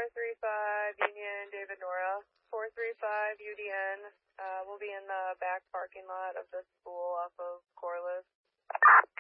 435 Union, David Nora. 435 UDN will be in the back parking lot of the school off of Corliss.